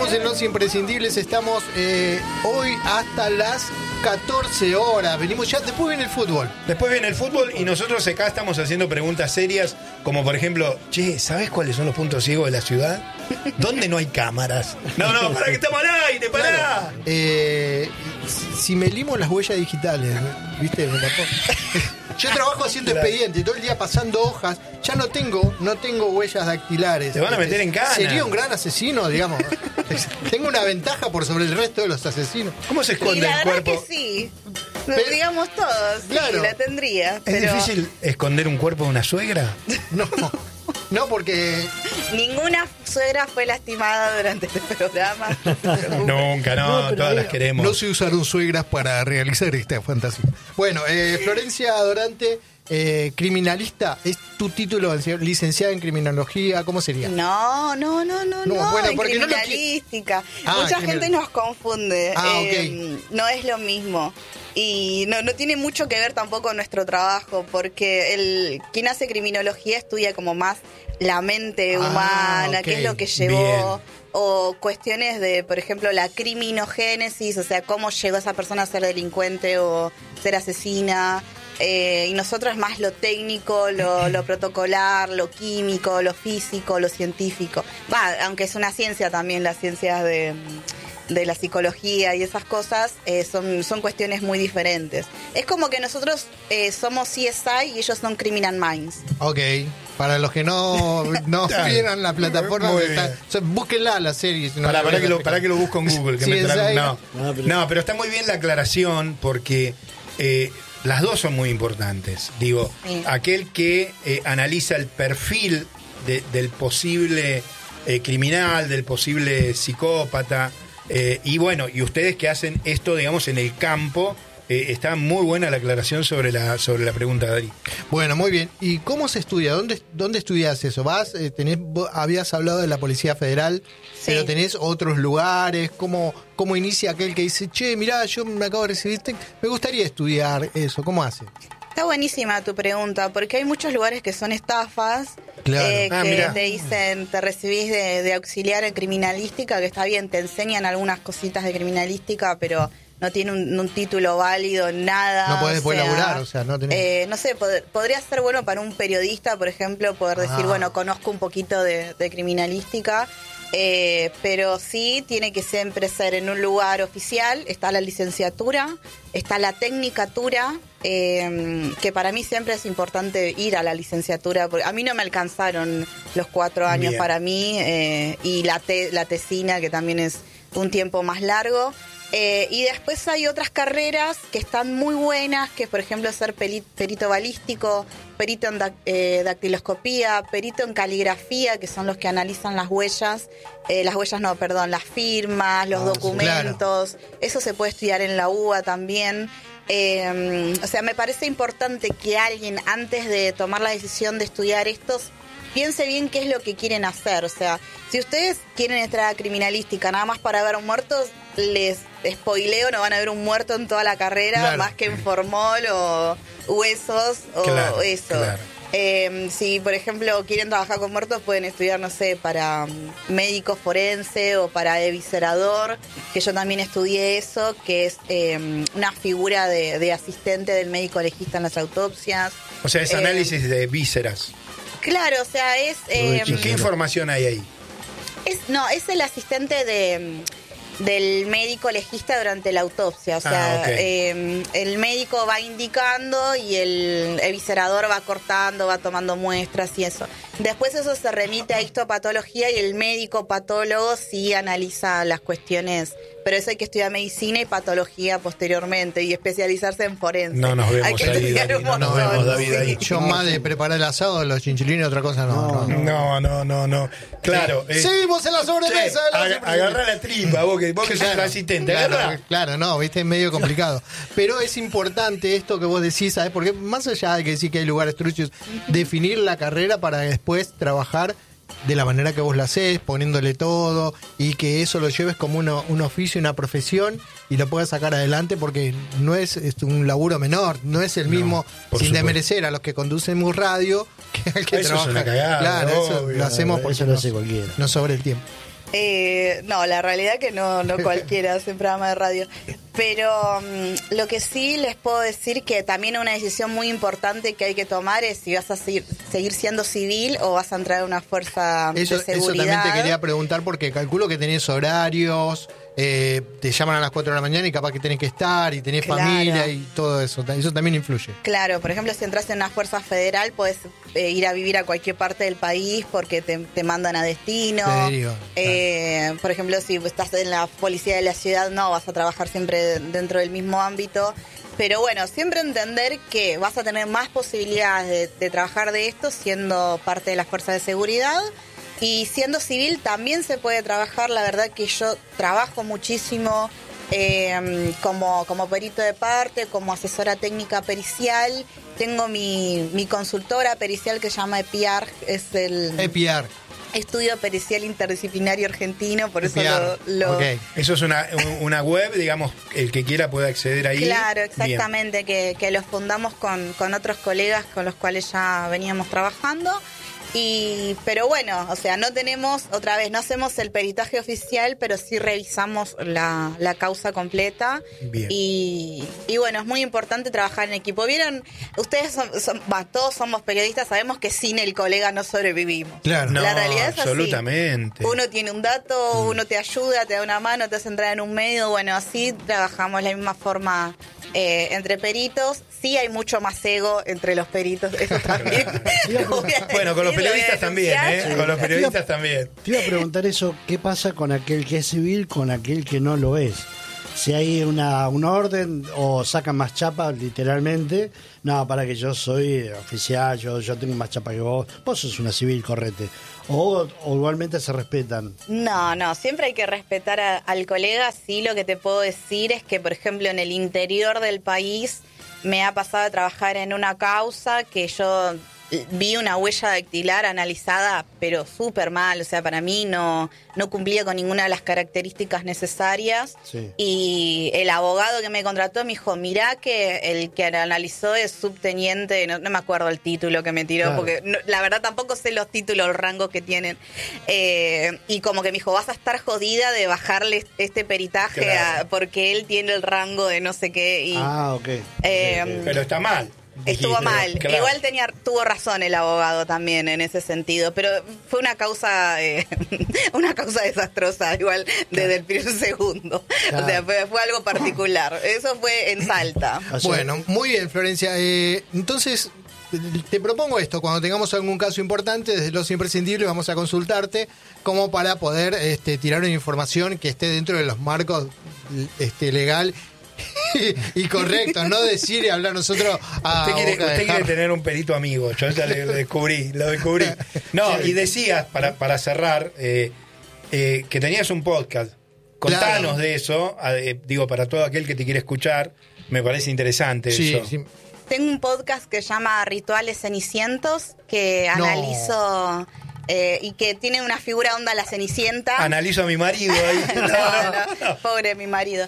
Seguimos en Los Imprescindibles, estamos hoy hasta las 14 horas. Venimos ya, después viene el fútbol. Después viene el fútbol y nosotros acá estamos haciendo preguntas serias, como por ejemplo, che, ¿sabés cuáles son los puntos ciegos de la ciudad? ¿Dónde no hay cámaras? No, para que estamos al aire, pará. Claro. Si me limo las huellas digitales, ¿viste? Yo trabajo haciendo expediente, todo el día pasando hojas. Ya no tengo huellas dactilares. Te van a meter en cana. Sería un gran asesino, digamos. Tengo una ventaja por sobre el resto de los asesinos. ¿Cómo se esconde el cuerpo? Que sí. Lo digamos todos, claro, sí, la tendría. ¿Es pero... difícil esconder un cuerpo de una suegra? No, porque... Ninguna suegra fue lastimada durante este programa. Nunca, no, todas las queremos. No se usaron suegras para realizar esta fantasía. Bueno, Florencia Dorante, criminalista, ¿es tu título? ¿Licenciada en criminología? ¿Cómo sería? No, bueno, en criminalística. Mucha gente nos confunde. Okay. No es lo mismo. Y no tiene mucho que ver tampoco con nuestro trabajo, porque quien hace criminología estudia como más la mente humana, qué es lo que llevó, bien, o cuestiones de, por ejemplo, la criminogénesis, o sea, cómo llegó esa persona a ser delincuente o ser asesina. Y nosotros más lo técnico, lo protocolar, lo químico, lo físico, lo científico. Aunque es una ciencia también, las ciencias de la psicología y esas cosas, son cuestiones muy diferentes. Es como que nosotros somos CSI y ellos son Criminal Minds. Ok, para los que no vieran la plataforma, búsquenla la serie. Si no para que lo busco en Google. Pero está muy bien la aclaración, porque las dos son muy importantes. Digo, sí, aquel que analiza el perfil del posible criminal, del posible psicópata, y ustedes que hacen esto, digamos, en el campo. Está muy buena la aclaración sobre la pregunta de Dari. Bueno, muy bien. ¿Y cómo se estudia? ¿Dónde estudias eso? Habías hablado de la Policía Federal, sí, pero tenés otros lugares. ¿Cómo inicia aquel que dice, che, mirá, yo me acabo de recibir, me gustaría estudiar eso? ¿Cómo hace? Está buenísima tu pregunta, porque hay muchos lugares que son estafas, claro, que te dicen, te recibís de auxiliar en criminalística, que está bien, te enseñan algunas cositas de criminalística, pero no tiene un título válido, nada. No podés después laburar, o sea, no tenés... no sé, podría ser bueno para un periodista, por ejemplo, poder decir, bueno, conozco un poquito de criminalística, pero sí tiene que siempre ser en un lugar oficial. Está la licenciatura, está la tecnicatura, que para mí siempre es importante ir a la licenciatura, porque a mí no me alcanzaron los 4 años. Bien. Para mí, y la tesina, que también es un tiempo más largo. Y después hay otras carreras que están muy buenas, que por ejemplo ser perito balístico, perito en dactiloscopía, perito en caligrafía, que son los que analizan las huellas, las firmas, los documentos. Claro. Eso se puede estudiar en la UBA también. O sea, me parece importante que alguien, antes de tomar la decisión de estudiar estos, piense bien qué es lo que quieren hacer. O sea, si ustedes quieren entrar a criminalística nada más para ver muertos, les spoileo, no van a ver un muerto en toda la carrera, claro, más que en formol o huesos o claro, eso. Claro. Si, por ejemplo, quieren trabajar con muertos, pueden estudiar, no sé, para médico forense o para eviscerador, que yo también estudié eso, que es una figura de asistente del médico legista en las autopsias. O sea, es análisis de vísceras. Claro, o sea, es... ¿Y qué información hay ahí? Es el asistente del médico legista durante la autopsia. O sea, okay, el médico va indicando y el eviscerador va cortando, va tomando muestras y eso. Después eso se remite a histopatología y el médico patólogo sí analiza las cuestiones, pero eso hay que estudiar medicina y patología posteriormente y especializarse en forense. No nos vemos ahí, David, no nos vemos, David, ahí. Yo más de preparar el asado, los chinchilines, otra cosa no. Claro. Seguimos en la sobremesa. Agarra la tripa, vos que sos el asistente. Claro, no, viste, es medio complicado. Pero es importante esto que vos decís, ¿sabes? Porque más allá de que decir que hay lugares truchos, definir la carrera para después trabajar de la manera que vos la hacés, poniéndole todo, y que eso lo lleves como un oficio, una profesión, y lo puedas sacar adelante, porque no es un laburo menor, no es el mismo, sin desmerecer a los que conducen muy radio, que al que eso trabaja. Es una cagada, claro, obvio, eso lo hacemos porque eso lo hace cualquiera. No sobre el tiempo. No, la realidad que no cualquiera hace un programa de radio. Pero lo que sí les puedo decir que también una decisión muy importante que hay que tomar es si vas a seguir siendo civil o vas a entrar a una fuerza de seguridad. Eso también te quería preguntar porque calculo que tenés horarios, te llaman a las 4 de la mañana y capaz que tenés que estar y tenés familia y todo eso. Eso también influye. Claro, por ejemplo, si entras en una fuerza federal podés ir a vivir a cualquier parte del país porque te mandan a destino. Por ejemplo, si estás en la policía de la ciudad, no, vas a trabajar siempre dentro del mismo ámbito. Pero bueno, siempre entender que vas a tener más posibilidades de trabajar de esto siendo parte de las fuerzas de seguridad. Y siendo civil también se puede trabajar. La verdad que yo trabajo muchísimo como perito de parte, como asesora técnica pericial. Tengo mi consultora pericial que se llama EPIAR, es el Estudio Pericial Interdisciplinario Argentino, por eso Okay. Eso es una web, digamos, el que quiera puede acceder ahí. Claro, exactamente, que lo fundamos con otros colegas con los cuales ya veníamos trabajando. Pero bueno, o sea, no hacemos el peritaje oficial, pero sí revisamos la causa completa. Bien. Y bueno, es muy importante trabajar en equipo. ¿Vieron? Ustedes todos somos periodistas, sabemos que sin el colega no sobrevivimos. Claro. La realidad es absolutamente. Así. Uno tiene un dato, uno te ayuda, te da una mano, te hace entrar en un medio. Bueno, así trabajamos de la misma forma entre peritos. Sí hay mucho más ego entre los peritos, eso también. Bueno, con los periodistas también, ¿eh? Con los periodistas también. Te iba a preguntar eso, ¿qué pasa con aquel que es civil con aquel que no lo es? Si hay una orden o sacan más chapa, literalmente, no, para que yo soy oficial, yo tengo más chapa que vos sos una civil, correte. O igualmente se respetan. No, siempre hay que respetar al colega. Sí, lo que te puedo decir es que, por ejemplo, en el interior del país me ha pasado a trabajar en una causa que yo vi una huella dactilar analizada, pero súper mal. O sea, para mí no cumplía con ninguna de las características necesarias. Sí. Y el abogado que me contrató me dijo, mirá que el que analizó es subteniente, no me acuerdo el título que me tiró, claro. Porque la verdad tampoco sé los títulos, los rangos que tienen. Y como que me dijo, vas a estar jodida de bajarle este peritaje, claro. Porque él tiene el rango de no sé qué. Ok. Pero está mal. Estuvo mal. Claro. Igual tuvo razón el abogado también en ese sentido, pero fue una causa desastrosa igual desde el primer segundo. Claro. O sea, fue algo particular. Eso fue en Salta. Bueno, muy bien, Florencia. Entonces, te propongo esto, cuando tengamos algún caso importante, desde Los Imprescindibles vamos a consultarte como para poder tirar una información que esté dentro de los marcos legal y correcto, no decir y hablar nosotros usted quiere tener un perito amigo, yo ya lo descubrí. No, y decías, para cerrar, que tenías un podcast. Contanos, claro, de eso, para todo aquel que te quiere escuchar, me parece interesante eso. Sí. Tengo un podcast que se llama Rituales Cenicientos, que analizo... y que tiene una figura onda la Cenicienta. Analizo a mi marido ahí. No, pobre mi marido.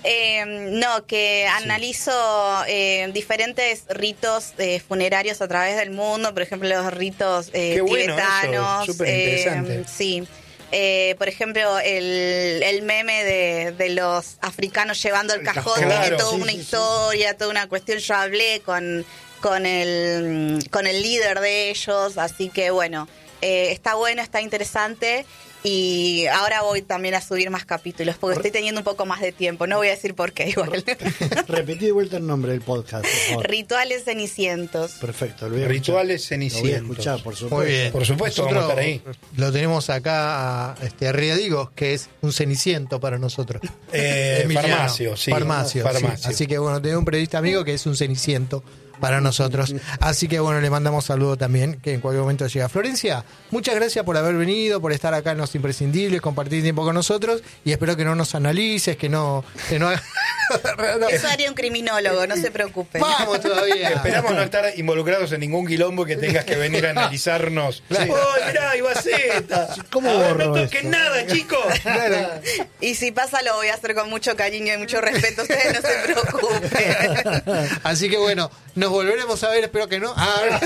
Que analizo diferentes ritos funerarios a través del mundo, por ejemplo, los ritos tibetanos. Súper interesante. Sí. Por ejemplo, el meme de los africanos llevando el cajón, claro, tiene toda una historia, toda una cuestión. Yo hablé con el líder de ellos, así que bueno... está bueno, está interesante y ahora voy también a subir más capítulos porque estoy teniendo un poco más de tiempo. No voy a decir por qué igual. Repetí de vuelta el nombre del podcast, por favor. Rituales Cenicientos. Perfecto. Rituales Cenicientos. Lo voy a escuchar, por supuesto. Muy bien. Por supuesto, nosotros vamos a estar ahí. Lo tenemos acá a Riadigos, que es un ceniciento para nosotros. Farmacio, sí. Farmacio. Sí. Así que bueno, tengo un periodista amigo que es un ceniciento para nosotros. Así que bueno, le mandamos saludo también, que en cualquier momento llega. Florencia, muchas gracias por haber venido, por estar acá en Los Imprescindibles, compartir tiempo con nosotros y espero que no nos analices, que no Eso haría un criminólogo, no se preocupe. Vamos todavía. Esperamos no estar involucrados en ningún quilombo que tengas que venir a analizarnos. ¡Oh, mirá, Ibaceta! ¿Cómo borro no toquen nada, chicos! Y si pasa, lo voy a hacer con mucho cariño y mucho respeto. Ustedes no se preocupen. Así que bueno, nos volveremos a ver, espero que no.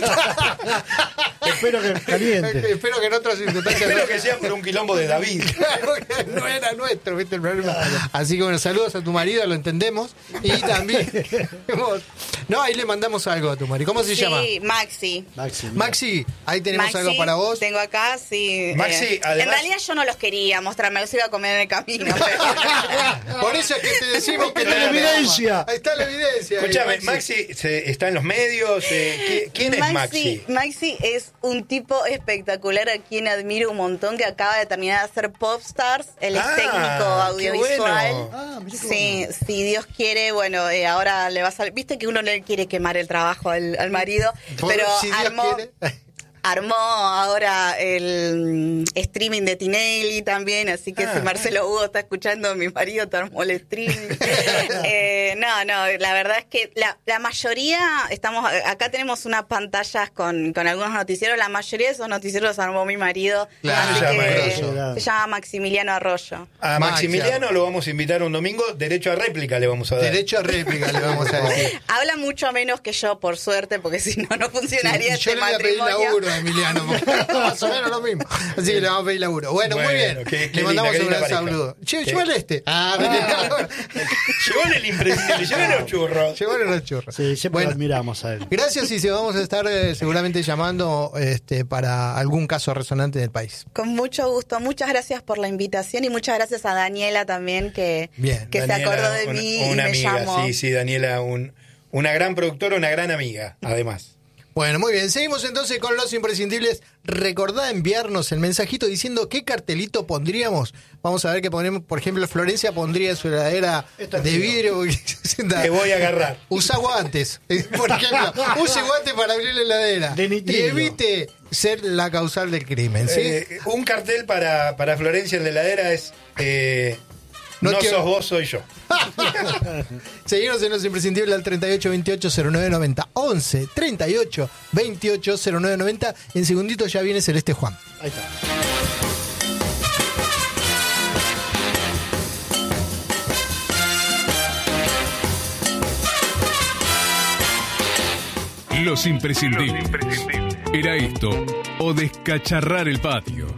Espero que caliente. Espero que en otras circunstancias. Espero que sea por un quilombo de David. Claro que no era nuestro, ¿viste el problema? Así que bueno, saludos a tu marido, lo entendemos. Y también. No, ahí le mandamos algo a tu marido. ¿Cómo se llama? Sí, Maxi. Maxi, ahí tenemos Maxi, algo para vos. Tengo acá, sí. Maxi, además. En realidad yo no los quería mostrar, me los iba a comer en el camino. Pero... Por eso es que te decimos que está la evidencia. Ahí está la evidencia. Escúchame, Maxi está en los medios. ¿Quién es Maxi? Maxi es un tipo espectacular a quien admiro un montón, que acaba de terminar de hacer Popstars. Él es técnico audiovisual. Bueno. Sí, si Dios quiere, bueno, ahora le va a salir. Viste que uno le quiere quemar el trabajo al marido, pero si Dios quiere. Armó ahora el streaming de Tinelli también, así que si Marcelo Hugo está escuchando, mi marido te armó el streaming. No, la verdad es que la mayoría, acá tenemos unas pantallas con algunos noticieros, la mayoría de esos noticieros los armó mi marido. Claro, se llama Maximiliano Arroyo. A Maximiliano lo vamos a invitar un domingo, derecho a réplica le vamos a dar. Derecho a réplica le vamos a decir. Habla mucho menos que yo, por suerte, porque si no funcionaría este matrimonio. Emiliano, más o menos lo mismo. Así que le vamos a pedir laburo. Bueno, muy bien. Le mandamos un gran saludo. Llévale este. Llévale el imprescindible, llévale los churros. Llévale los churros. Sí, siempre lo admiramos a él. Gracias, y se vamos a estar seguramente llamando para algún caso resonante del país. Con mucho gusto. Muchas gracias por la invitación y muchas gracias a Daniela también que Daniela, se acordó de mí y me llamó. Sí, Daniela, una gran productora, una gran amiga, además. Bueno, muy bien. Seguimos entonces con los imprescindibles. Recordá enviarnos el mensajito diciendo qué cartelito pondríamos. Vamos a ver qué ponemos. Por ejemplo, Florencia pondría su heladera de vidrio. Te voy a agarrar. Usa guantes. Por ejemplo, use guantes para abrir la heladera. Y evite ser la causal del crimen. ¿Sí? Un cartel para Florencia en la heladera es... No sos vos, soy yo. Seguimos en los imprescindibles al 38280990. 11 38 28 0990. En segundito ya viene Celeste Juan. Ahí está. Los imprescindibles. Era esto o descacharrar el patio.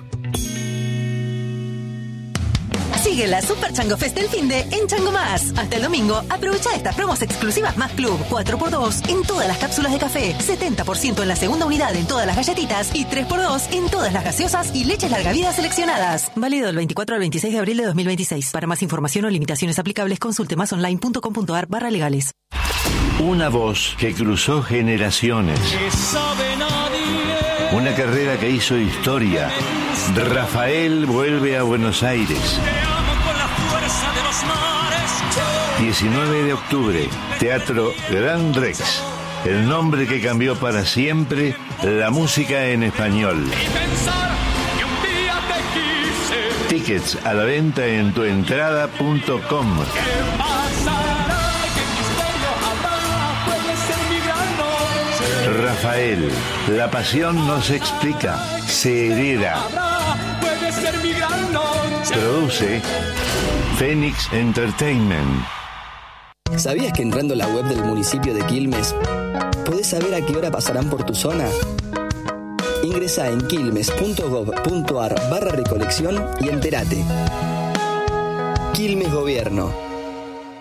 Sigue la Super Chango Fest del finde en Chango Más. Hasta el domingo, aprovecha estas promos exclusivas más Club. 4x2 en todas las cápsulas de café, 70% en la segunda unidad en todas las galletitas y 3x2 en todas las gaseosas y leches larga vida seleccionadas. Válido del 24 al 26 de abril de 2026. Para más información o limitaciones aplicables, consulte másonline.com.ar/legales. Una voz que cruzó generaciones. Una carrera que hizo historia. Rafael vuelve a Buenos Aires. 19 de octubre, Teatro Gran Rex. El nombre que cambió para siempre la música en español. Tickets a la venta en tuentrada.com. Rafael, la pasión no se explica, se hereda. Produce Phoenix Entertainment. ¿Sabías que entrando a la web del municipio de Quilmes podés saber a qué hora pasarán por tu zona? Ingresá en quilmes.gov.ar/recolección y entérate. Quilmes Gobierno.